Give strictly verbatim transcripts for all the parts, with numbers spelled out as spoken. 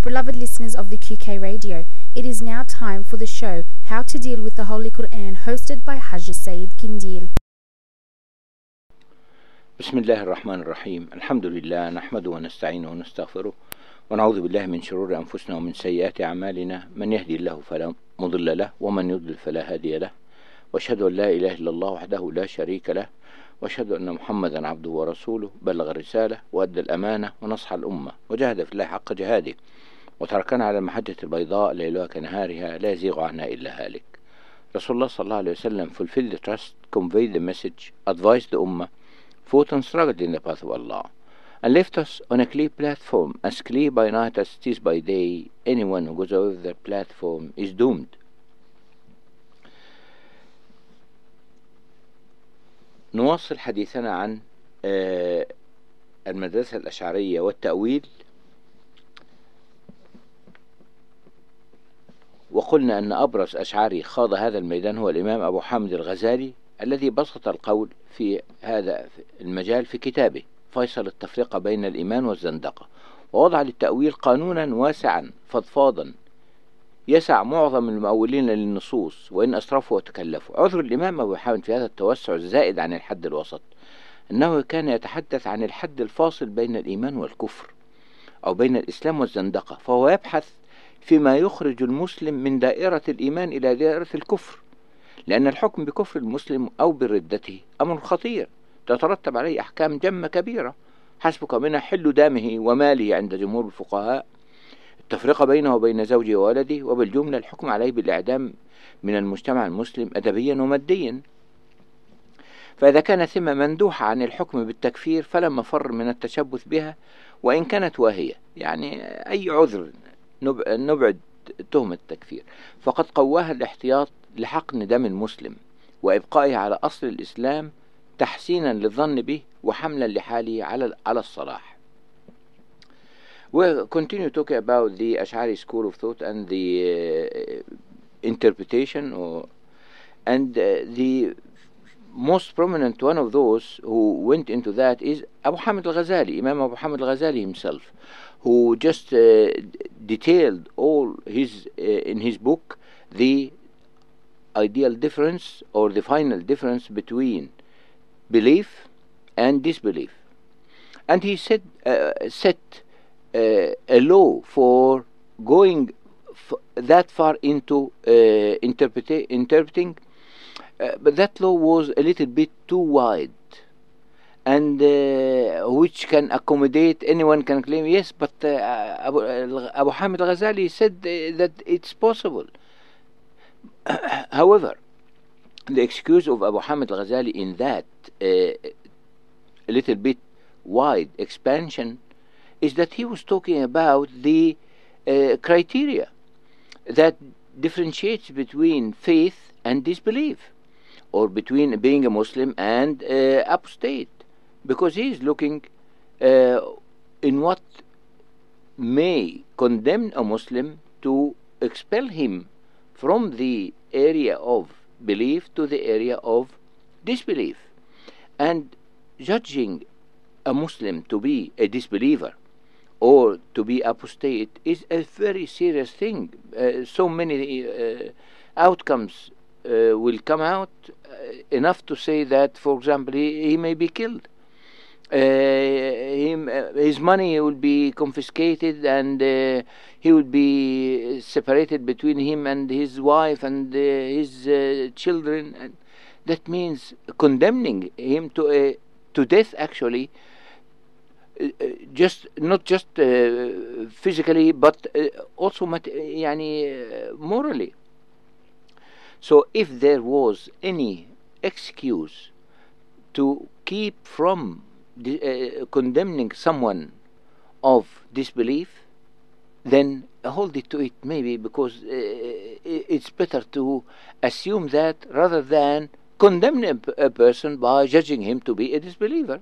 Beloved listeners of the Q K Radio, it is now time for the show How to Deal with the Holy Quran, hosted by Hajj Saeed Kindil. بسم الله الرحمن الرحيم. الحمد لله نحمده ونستعينه ونستغفره ونعوذ بالله من شرور أنفسنا ومن سيئات أعمالنا. من يهدي الله فلا مضل له ومن يضلل فلا هادي له، وأشهد أن لا إله إلا الله وحده لا شريك له، وأشهد أن محمدا عبده ورسوله، بلغ الرسالة وأدى الأمانة ونصح الأمة وجاهد في الله حق جهاده وتركنا على المحجة البيضاء ليلها كنهارها لا يزيغ عنها إلا هالك. رسول الله صلى الله عليه وسلم fulfilled the trust, conveyed the message, advised the Ummah, fought and struggled in the path of Allah, and left us on a clear platform, as clear by night as it is by day. Anyone who goes over the platform is doomed. نواصل حديثنا عن المدرسة الأشعرية والتأويل، وقلنا أن أبرز أشعري خاض هذا الميدان هو الإمام أبو حامد الغزالي، الذي بسط القول في هذا المجال في كتابه فيصل التفرقة بين الإيمان والزندقة، ووضع للتأويل قانونا واسعا فضفاضا يسع معظم المؤولين للنصوص وإن أسرفوا وتكلفوا. عذر الإمام أبو حامد في هذا التوسع الزائد عن الحد الوسط أنه كان يتحدث عن الحد الفاصل بين الإيمان والكفر، أو بين الإسلام والزندقة، فهو يبحث فيما يخرج المسلم من دائرة الإيمان إلى دائرة الكفر، لأن الحكم بكفر المسلم أو بردته أمر خطير تترتب عليه أحكام جمة كبيرة، حسبك منها حل دامه وماله عند جمهور الفقهاء، التفرقة بينه وبين زوجه وولده، وبالجملة الحكم عليه بالإعدام من المجتمع المسلم أدبيا وماديا. فإذا كان ثم مندوحة عن الحكم بالتكفير فلا مفر من التشبث بها وإن كانت واهية، يعني أي عذر نبعد تهمة التكفير، فقد قواها الاحتياط لحقن دم المسلم وإبقائه على أصل الإسلام تحسينا للظن به وحملا لحاله على على الصلاح. We'll continue talking about the Ash'ari school of thought and the uh, interpretation, or, and uh, the most prominent one of those who went into that is Abu Hamid al-Ghazali, Imam Abu Hamid al-Ghazali himself, who just uh, detailed all his uh, in his book the ideal difference or the final difference between belief and disbelief, and he said uh, set uh, a law for going f that far into uh, interpreta interpreting, uh, but that law was a little bit too wide, and uh, which can accommodate anyone can claim yes, but uh, Abu, uh, Abu Hamid al-Ghazali said uh, that it's possible. However, the excuse of Abu Hamid al-Ghazali in that uh, a little bit wide expansion is that he was talking about the uh, criteria that differentiates between faith and disbelief, or between being a Muslim and uh, apostate, because he is looking uh, in what may condemn a Muslim to expel him from the area of belief to the area of disbelief. And judging a Muslim to be a disbeliever or to be apostate is a very serious thing. Uh, so many uh, outcomes uh, will come out, uh, enough to say that, for example, he, he may be killed. Uh, him, uh, his money will be confiscated, and uh, he will be separated between him and his wife and uh, his uh, children, and that means condemning him to a to death, actually, uh, just not just uh, physically but uh, also mat يعني, uh, morally. So if there was any excuse to keep from Uh, condemning someone of disbelief, then hold it to it, maybe, because uh, it's better to assume that rather than condemn a, a person by judging him to be a disbeliever.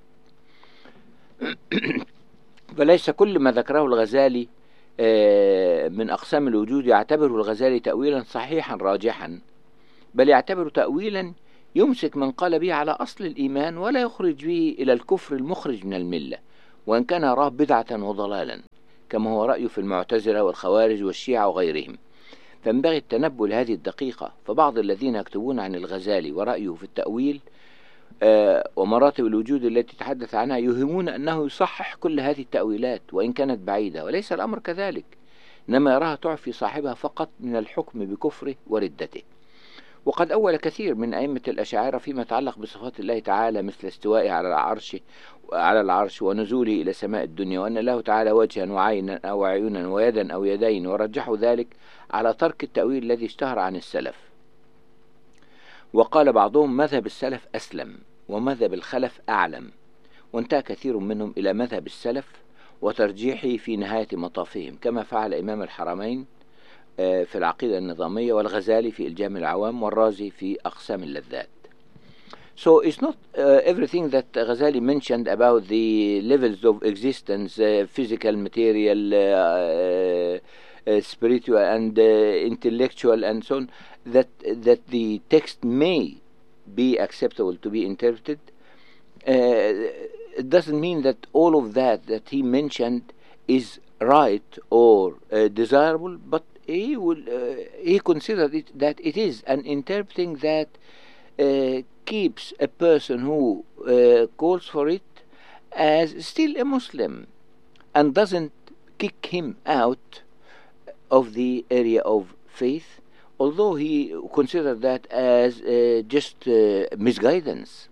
فليس كل ما ذكره الغزالي uh, من أقسام الوجود يعتبره الغزالي تأويلا صحيحا راجحا، بل يعتبره تأويلا يمسك من قال به على أصل الإيمان ولا يخرج به إلى الكفر المخرج من الملة، وإن كان يراه بدعة وضلالا. كما هو رأيه في المعتزلة والخوارج والشيعة وغيرهم. فينبغي التنبؤ لهذه الدقيقة. فبعض الذين يكتبون عن الغزالي ورأيه في التأويل آه ومراتب الوجود التي تحدث عنها يوهمون أنه يصحح كل هذه التأويلات وإن كانت بعيدة، وليس الأمر كذلك، إنما يراها تعفي صاحبها فقط من الحكم بكفره وردته. وقد أول كثير من أئمة الأشاعرة فيما يتعلق بصفات الله تعالى، مثل استوائه على العرش على العرش ونزوله إلى سماء الدنيا، وأن له تعالى وجها وعينا أو عيونا ويدا أو يدين، ورجحوا ذلك على ترك التأويل الذي اشتهر عن السلف. وقال بعضهم مذهب السلف أسلم ومذهب الخلف أعلم، وانتهى كثير منهم إلى مذهب السلف وترجيحه في نهاية مطافهم، كما فعل إمام الحرمين في العقيدة النظامية، والغزالي في الجامع العوام، والرازي في أقسام اللذات. So it's not uh, everything that Ghazali mentioned about the levels of existence, uh, physical, material, uh, uh, spiritual and uh, intellectual and so on, that, that the text may be acceptable to be interpreted. Uh, it doesn't mean that all of that that he mentioned is right or uh, desirable, but he will uh, he considered it that it is an interpreting that uh, keeps a person who uh, calls for it as still a Muslim and doesn't kick him out of the area of faith, although he considered that as uh, just uh, misguidance.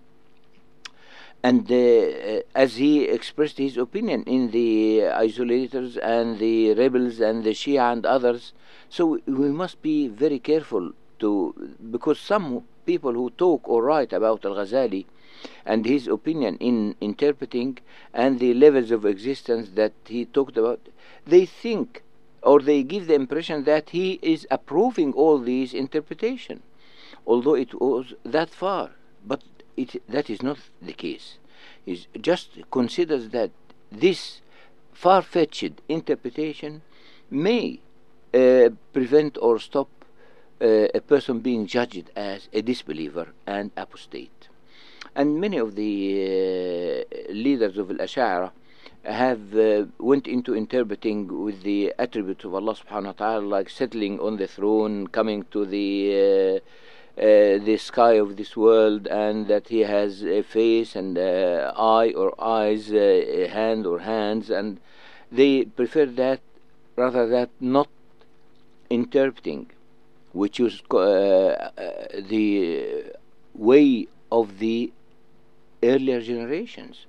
And uh, as he expressed his opinion in the isolators and the rebels and the Shia and others, so we must be very careful to, because some people who talk or write about Al-Ghazali and his opinion in interpreting and the levels of existence that he talked about, they think or they give the impression that he is approving all these interpretations, although it was that far. But it, that is not the case. He just considers that this far-fetched interpretation may uh, prevent or stop uh, a person being judged as a disbeliever and apostate. And many of the uh, leaders of Al-Ash'ara have uh, went into interpreting with the attributes of Allah subhanahu wa ta'ala, like settling on the throne, coming to the uh, Uh, the sky of this world, and that he has a face and uh, eye or eyes, uh, a hand or hands, and they prefer that rather than not interpreting, which is uh, uh, the way of the earlier generations.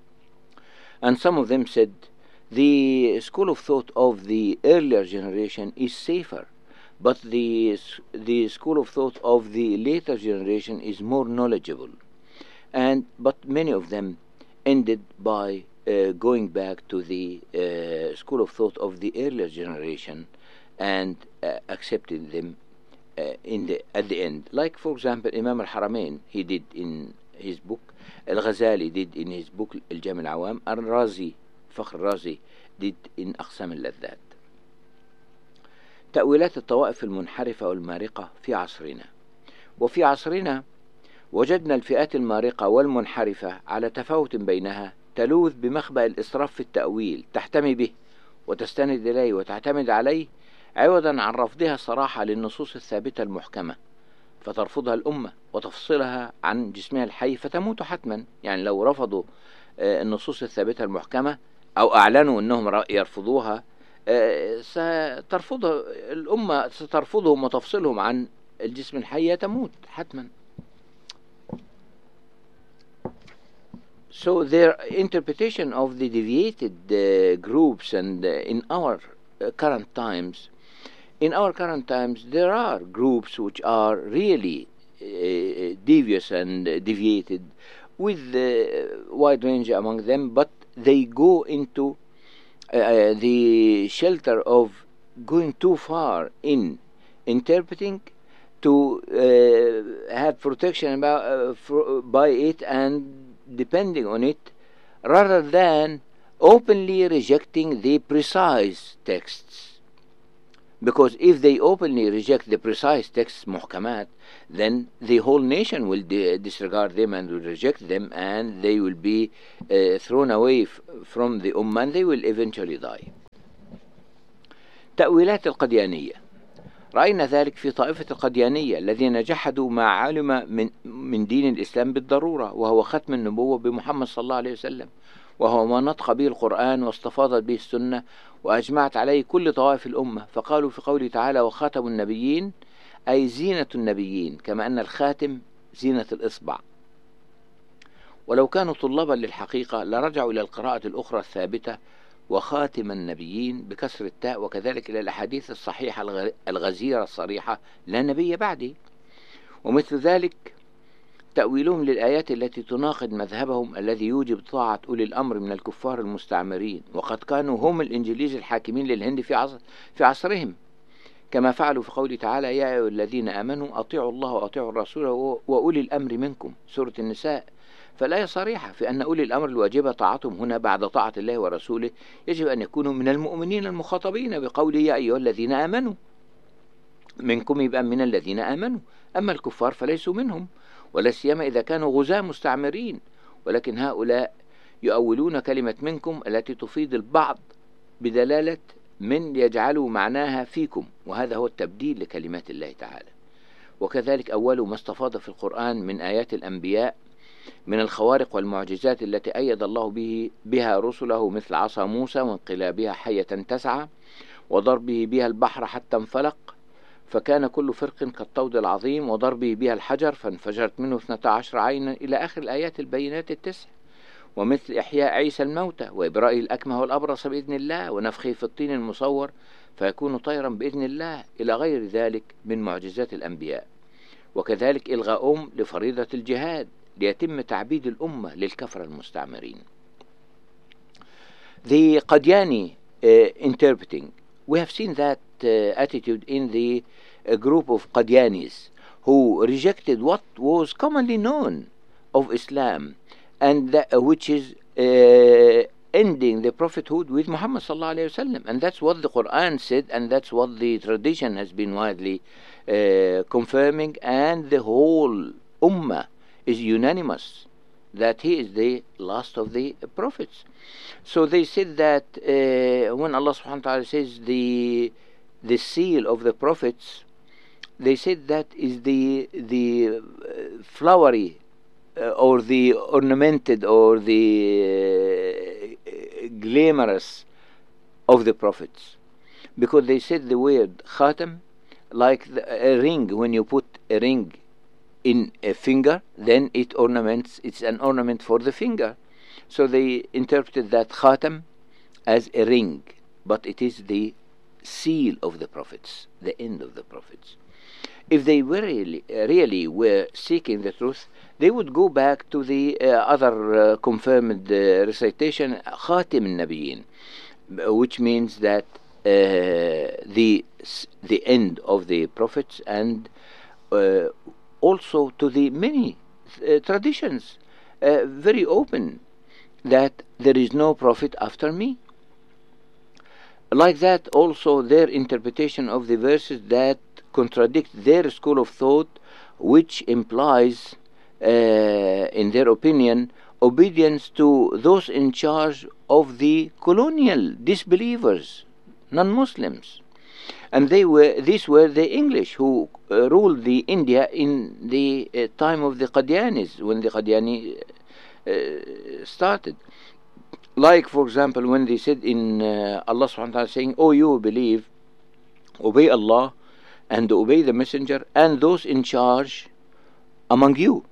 And some of them said the school of thought of the earlier generation is safer, but the the school of thought of the later generation is more knowledgeable. And but many of them ended by uh, going back to the uh, school of thought of the earlier generation and uh, accepting them uh, in the at the end. Like, for example, Imam al-Haramain, he did in his book, Al-Ghazali did in his book Al-Jami' al-Awam, Al-Razi, Fakhr al-Razi did in أقسام اللذات. تأويلات الطوائف المنحرفة والمارقة في عصرنا. وفي عصرنا وجدنا الفئات المارقة والمنحرفة على تفاوت بينها تلوذ بمخبأ الإسراف في التأويل، تحتمي به وتستند إليه وتعتمد عليه، عوضا عن رفضها الصراحة للنصوص الثابتة المحكمة، فترفضها الأمة وتفصلها عن جسمها الحي فتموت حتما. يعني لو رفضوا النصوص الثابتة المحكمة أو أعلنوا أنهم يرفضوها، سترفضها الأمة، سترفضهم وتفصلهم عن الجسم الحي، تموت حتما. So their interpretation of the deviated uh, groups, and uh, in our uh, current times, in our current times there are groups which are really uh, devious and uh, deviated, with a wide range among them, but they go into Uh, the shelter of going too far in interpreting to uh, have protection about, uh, for, by it and depending on it, rather than openly rejecting the precise texts. Because if they openly reject the precise texts, muhkamat, then the whole nation will di- disregard them and will reject them, and they will be uh, thrown away f- from the ummah, and they will eventually die. تأويلات القديانية. رأينا ذلك في طائفة القديانية الذين جحدوا ما علم من, من دين الإسلام بالضرورة، وهو ختم النبوة بمحمد صلى الله عليه وسلم، وهو ما نطق به القرآن واستفاضت به السنة وأجمعت عليه كل طوائف الأمة. فقالوا في قوله تعالى: وخاتم النبيين، أي زينة النبيين، كما أن الخاتم زينة الإصبع. ولو كانوا طلابا للحقيقة لرجعوا إلى القراءة الأخرى الثابتة: وخاتم النبيين بكسر التاء، وكذلك إلى الأحاديث الصحيحة الغزيرة الصريحة: لا نبي بعدي. ومثل ذلك تأويلهم للآيات التي تناقض مذهبهم الذي يوجب طاعة أولي الأمر من الكفار المستعمرين، وقد كانوا هم الإنجليز الحاكمين للهند في عصر في عصرهم، كما فعلوا في قوله تعالى: يا أيها الذين آمنوا أطيعوا الله وأطيعوا الرسول وأولي الأمر منكم، سورة النساء. فالآية صريحة في أن أولي الأمر الواجبة طاعتهم هنا بعد طاعة الله ورسوله يجب أن يكونوا من المؤمنين المخاطبين بقوله: يا أيها الذين آمنوا منكم، يبقى من الذين آمنوا. أما الكفار فليسوا منهم، ولا سيما إذا كانوا غزاة مستعمرين. ولكن هؤلاء يؤولون كلمة منكم التي تفيد البعض بدلالة من يجعلوا معناها فيكم، وهذا هو التبديل لكلمات الله تعالى. وكذلك أولوا ما استفاض في القرآن من آيات الأنبياء من الخوارق والمعجزات التي أيد الله به بها رسله، مثل عصا موسى وانقلابها حية تسعى، وضربه بها البحر حتى انفلق فكان كل فرق كالطود العظيم، وضربه بها الحجر فانفجرت منه اثنتا عشر عينا، إلى آخر الآيات البينات التسع. ومثل إحياء عيسى الموتى، وإبراء الأكمه والأبرص بإذن الله، ونفخه في الطين المصور فيكون طيرا بإذن الله، إلى غير ذلك من معجزات الأنبياء. وكذلك إلغاؤهم لفريضة الجهاد ليتم تعبيد الأمة للكفر المستعمرين. The Qadiani uh, interpreting, we have seen that uh, attitude in the uh, group of Qadianis who rejected what was commonly known of Islam, and that, uh, which is uh, ending the prophethood with Muhammad sallallahu alaihi wasallam, and that's what the Quran said, and that's what the tradition has been widely uh, confirming, and the whole ummah is unanimous that he is the last of the prophets. So they said that uh, when Allah subhanahu wa ta'ala says the the seal of the prophets, they said that is the the uh, flowery uh, or the ornamented or the uh, glamorous of the prophets, because they said the word khatam like the, a ring. When you put a ring in a finger, then it ornaments, it's an ornament for the finger. So they interpreted that khatam as a ring, but it is the seal of the prophets, the end of the prophets. If they were really, really were seeking the truth, they would go back to the uh, other uh, confirmed uh, recitation, Khatim al-Nabiyyin, which means that uh, the the end of the prophets, and uh, also to the many uh, traditions, uh, very open, that there is no prophet after me. Like that, also their interpretation of the verses that contradict their school of thought, which implies, uh, in their opinion, obedience to those in charge of the colonial disbelievers, non-Muslims. And they were, these were the English who uh, ruled the India in the uh, time of the Qadianis, when the Qadiani uh, started. Like, for example, when they said in uh, Allah subhanahu wa ta'ala saying, "O you who believe, obey Allah and obey the messenger and those in charge among you."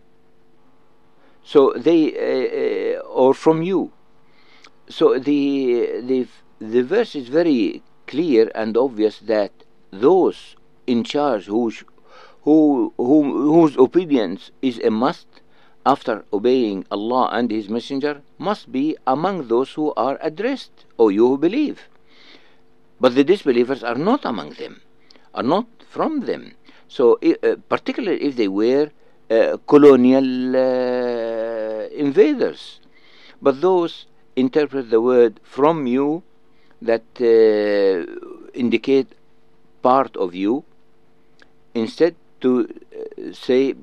So they, uh, uh, or from you. So the, the, the verse is very clear and obvious that those in charge who, who, who, whose obedience is a must after obeying Allah and His Messenger must be among those who are addressed, O you who believe. But the disbelievers are not among them, are not from them. So uh, particularly if they were uh, colonial uh, invaders. But those interpret the word from you, that uh, indicate part of you, instead to uh, say,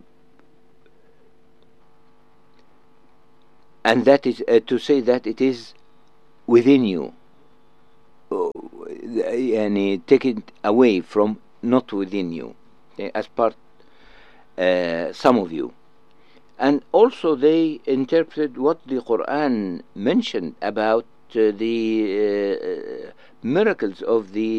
and that is uh, to say that it is within you. يعني taken away from, not within you, okay, as part uh, some of you. And also they interpreted what the Quran mentioned about uh, the uh, miracles of the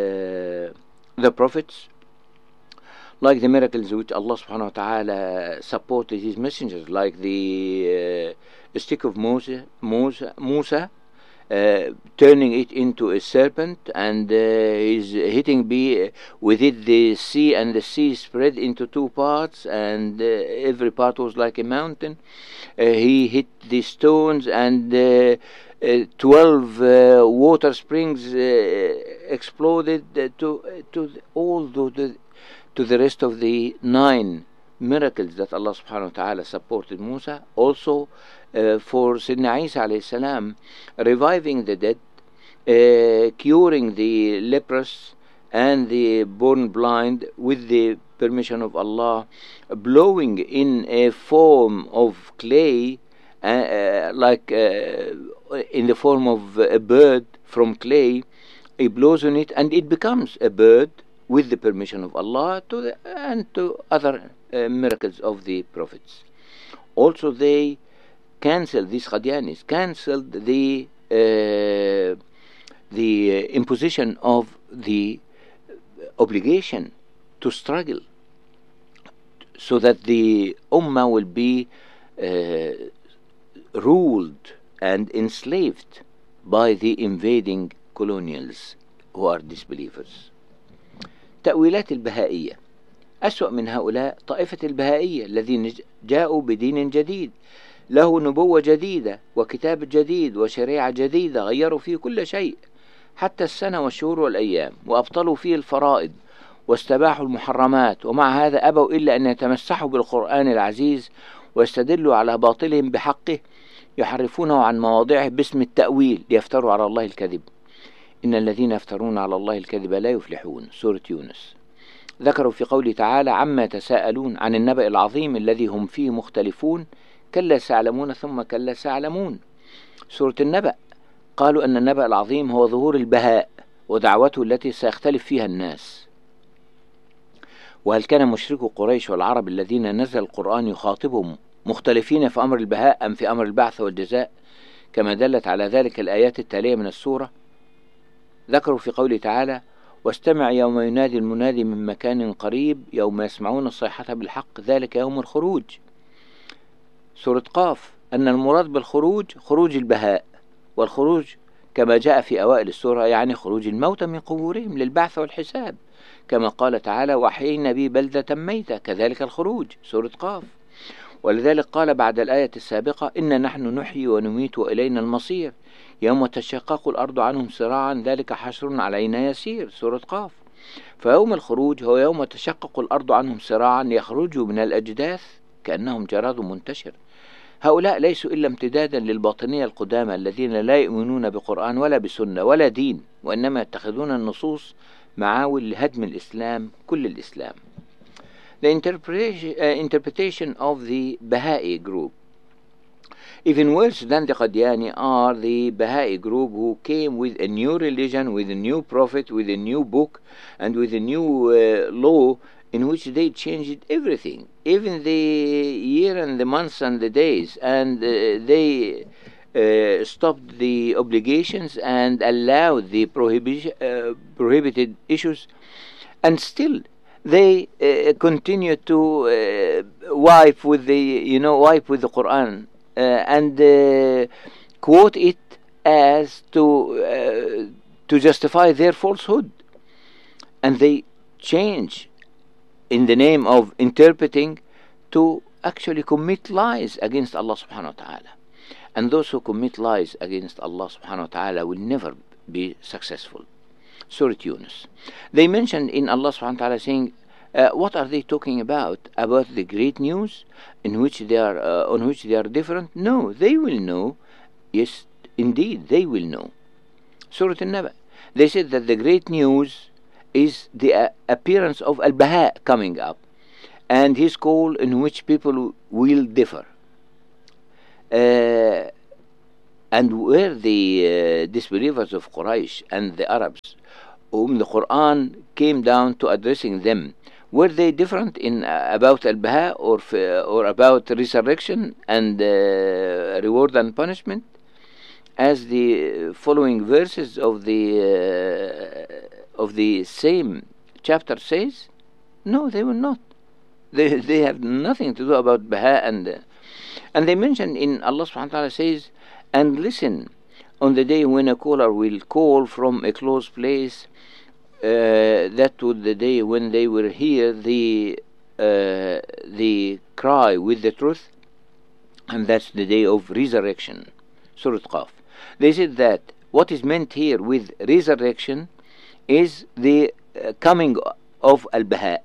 uh, the prophets, like the miracles which Allah subhanahu wa ta'ala supported his messengers, like the uh, stick of Moses, Moses, Musa, uh, turning it into a serpent, and uh, he's hitting be with it the sea, and the sea spread into two parts, and uh, every part was like a mountain. Uh, he hit the stones, and uh, uh, twelve uh, water springs uh, exploded uh, to to all the to the rest of the nine miracles that Allah subhanahu wa ta'ala supported Musa. Also uh, for Sayyidina Isa alayhi salam, reviving the dead, uh, curing the leprous and the born blind with the permission of Allah, blowing in a form of clay, uh, uh, like uh, in the form of a bird from clay. He blows on it and it becomes a bird with the permission of Allah, to the, and to other uh, miracles of the prophets. Also they cancelled, these Qadianis cancelled the uh, the uh, imposition of the obligation to struggle, so that the Ummah will be uh, ruled and enslaved by the invading colonials who are disbelievers. تأويلات البهائية. أسوأ من هؤلاء طائفة البهائية الذين جاءوا بدين جديد له نبوة جديدة وكتاب جديد وشريعة جديدة، غيروا فيه كل شيء حتى السنة والشهور والأيام، وأبطلوا فيه الفرائض واستباحوا المحرمات، ومع هذا أبوا إلا أن يتمسحوا بالقرآن العزيز ويستدلوا على باطلهم بحقه، يحرفونه عن مواضعه باسم التأويل ليفتروا على الله الكذب. إن الذين يفترون على الله الكذب لا يفلحون. سورة يونس. ذكروا في قوله تعالى عما يتساءلون عن النبأ العظيم الذي هم فيه مختلفون كلا سيعلمون ثم كلا سيعلمون. سورة النبأ قالوا أن النبأ العظيم هو ظهور البهاء ودعوته التي سيختلف فيها الناس. وهل كان مشركو قريش والعرب الذين نزل القرآن يخاطبهم مختلفين في أمر البهاء أم في أمر البعث والجزاء، كما دلت على ذلك الآيات التالية من السورة؟ ذكروا في قوله تعالى واستمع يوم ينادي المنادي من مكان قريب يوم يسمعون الصيحة بالحق ذلك يوم الخروج. سورة قاف أن المراد بالخروج خروج البهاء، والخروج كما جاء في أوائل السورة يعني خروج الموتى من قبورهم للبعث والحساب، كما قال تعالى وأحيينا به بلدة ميتة كذلك الخروج. سورة قاف. ولذلك قال بعد الآية السابقة إن نحن نحيي ونميت وإلينا المصير يوم تشقق الأرض عنهم سراعا ذلك حشر علينا يسير. سورة قاف. فيوم الخروج هو يوم تشقق الأرض عنهم سراعا يخرجوا من الأجداث كأنهم جراد منتشر. هؤلاء ليسوا إلا امتدادا للباطنية القدامى الذين لا يؤمنون بقرآن ولا بسنة ولا دين، وإنما يتخذون النصوص معاول لهدم الإسلام كل الإسلام. The interpretation, uh, interpretation of the Baha'i group. Even worse than the Qadiani are the Baha'i group who came with a new religion, with a new prophet, with a new book, and with a new uh, law in which they changed everything, even the year and the months and the days, and uh, they uh, stopped the obligations and allowed the prohibi- uh, prohibited issues, and still they uh, continue to uh, wipe with the, you know, wipe with the Quran uh, and uh, quote it as to uh, to justify their falsehood, and they change in the name of interpreting to actually commit lies against Allah subhanahu wa ta'ala. And those who commit lies against Allah subhanahu wa ta'ala will never be successful. Surah Yunus. They mentioned in Allah subhanahu wa ta'ala saying, uh, what are they talking about? About the great news in which they are, uh, on which they are different? No, they will know. Yes, indeed, they will know. Surah An-Naba. They said that the great news is the uh, appearance of Al-Baha coming up, and his call in which people will differ. Uh, and where the uh, disbelievers of Quraysh and the Arabs whom the Quran came down to addressing them, were they different in uh, about al-Baha or f- or about resurrection and uh, reward and punishment, as the following verses of the uh, of the same chapter says? No, they were not. They they have nothing to do about Baha, and uh, and they mention in Allah subhanahu wa ta'ala says, and listen on the day when a caller will call from a close place. Uh, that was the day when they will hear the uh, the cry with the truth, and that's the day of resurrection. Surah Qaf. They said that what is meant here with resurrection is the uh, coming of Al-Baha,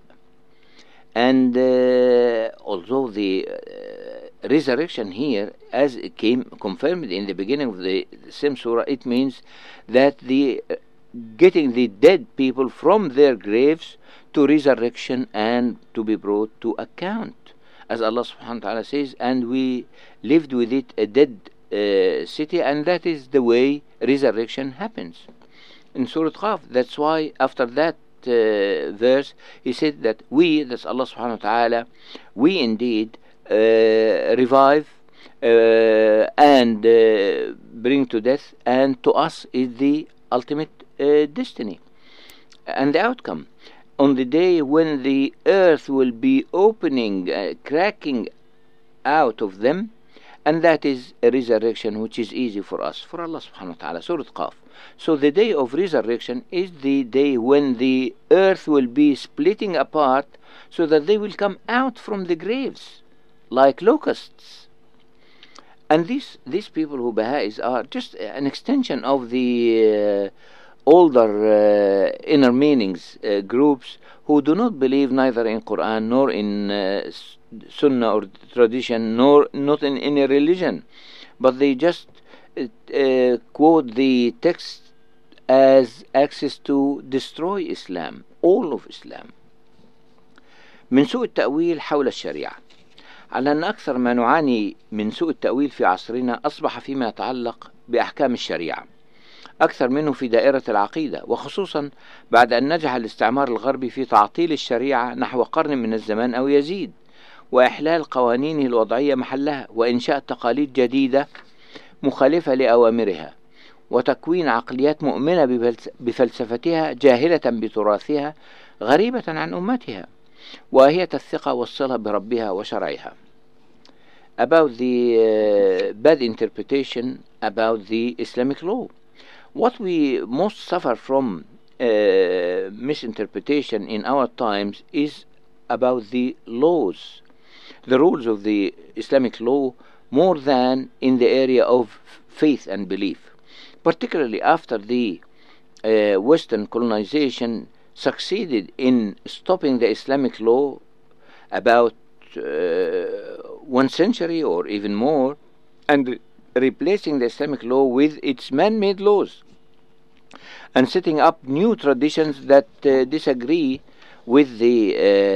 and uh, although the uh, resurrection here, as it came confirmed in the beginning of the same surah, it means that the uh, getting the dead people from their graves to resurrection and to be brought to account, as Allah subhanahu wa ta'ala says, and we lived with it a dead uh, city, and that is the way resurrection happens in Surah Qaf. That's why after that uh, verse he said that we, that's Allah subhanahu wa ta'ala, we indeed uh, revive uh, and uh, bring to death, and to us is the ultimate Uh, destiny and the outcome. On the day when the earth will be opening, uh, cracking out of them, and that is a resurrection which is easy for us, for Allah subhanahu wa ta'ala. Surah Qaf. So the day of resurrection is the day when the earth will be splitting apart, so that they will come out from the graves like locusts. And these these people who Baha'is are just an extension of the uh, older uh, inner meanings uh, groups who do not believe neither in Quran nor in uh, Sunnah or tradition, nor not in any religion, but they just uh, uh, quote the text as access to destroy Islam, all of Islam. من سوء التأويل حول الشريعة. على أن أكثر ما نعاني من سوء التأويل في عصرنا أصبح فيما يتعلق بأحكام الشريعة، أكثر منه في دائرة العقيدة، وخصوصا بعد أن نجح الاستعمار الغربي في تعطيل الشريعة نحو قرن من الزمان أو يزيد، وإحلال قوانينه الوضعية محلها، وإنشاء تقاليد جديدة مخالفة لأوامرها، وتكوين عقليات مؤمنة بفلسفتها جاهلة بتراثها غريبة عن أمتها، وهي الثقة والصلة بربها وشرعها. About the uh, bad interpretation about the Islamic law. What we most suffer from uh, misinterpretation in our times is about the laws, the rules of the Islamic law, more than in the area of faith and belief, particularly after the uh, Western colonization succeeded in stopping the Islamic law about uh, one century or even more, and replacing the Islamic law with its man-made laws, and setting up new traditions that uh, disagree with the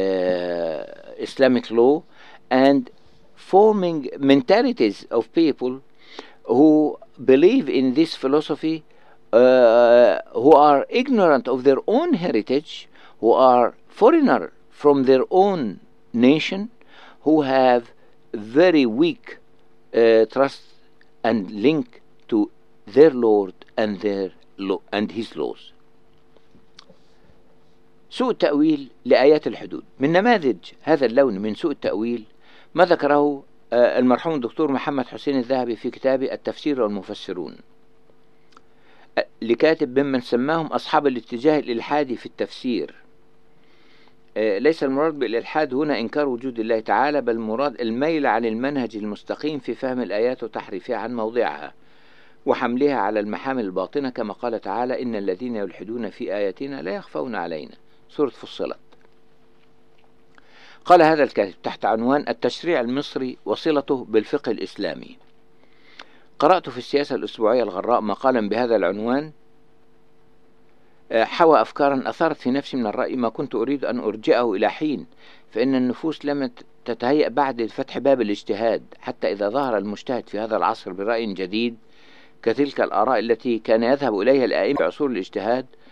uh, Islamic law, and forming mentalities of people who believe in this philosophy, uh, who are ignorant of their own heritage, who are foreigner from their own nation, who have very weak uh, trust and link to their Lord and their law and his laws. سوء التأويل لآيات الحدود. من نماذج هذا اللون من سوء التأويل ما ذكره المرحوم الدكتور محمد حسين الذهبي في كتابه التفسير والمفسرون، لكاتب ممن سماهم أصحاب الاتجاه الإلحادي في التفسير. ليس المراد بالإلحاد هنا إنكار وجود الله تعالى، بل المراد الميل عن المنهج المستقيم في فهم الآيات وتحريفها عن موضعها وحملها على المحامل الباطنة، كما قال تعالى: إن الذين يلحدون في آياتنا لا يخفون علينا، سورة فصلت. قال هذا الكاتب تحت عنوان التشريع المصري وصلته بالفقه الإسلامي. قرأت في السياسة الأسبوعية الغراء مقالا بهذا العنوان حوى أفكارا أثارت في نفسي من الرأي ما كنت أريد أن أرجئه إلى حين، فإن النفوس لم تتهيأ بعد فتح باب الاجتهاد، حتى إذا ظهر المجتهد في هذا العصر برأي جديد كتلك الآراء التي كان يذهب إليها الآئمة في عصور الاجتهاد،